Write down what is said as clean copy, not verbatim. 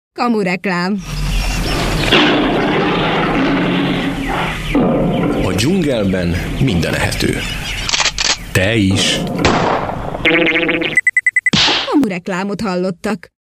Kamureklám. A dzsungelben minden ehető. Te is. Kamureklámot hallottak.